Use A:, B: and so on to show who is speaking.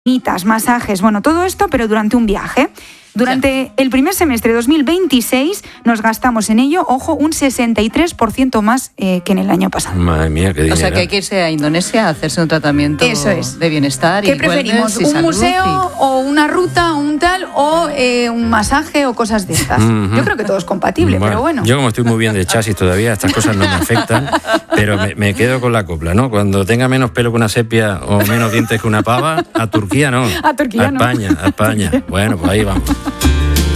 A: masajes, bueno, todo esto, pero durante un viaje. Durante el primer semestre de 2026 nos gastamos en ello, ojo, un 63% más que en el año pasado.
B: Madre mía, qué dinero.
C: O sea, que hay que irse a Indonesia a hacerse un tratamiento de bienestar.
A: ¿Qué preferimos? ¿Un museo o una ruta, un tal, o un masaje o cosas de estas? Yo creo que todo es compatible, pero bueno.
B: Yo como estoy muy bien de chasis todavía, estas cosas no me afectan, pero me quedo con la copla, ¿no? Cuando tenga menos pelo que una sepia o menos dientes que una pava, a Turquía no.
A: A Turquía
B: a España,
A: no.
B: a España. Bueno, pues ahí vamos.